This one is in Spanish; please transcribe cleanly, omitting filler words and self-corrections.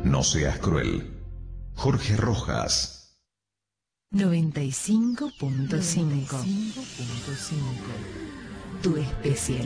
No seas cruel. Jorge Rojas. 95.5. Tu especial.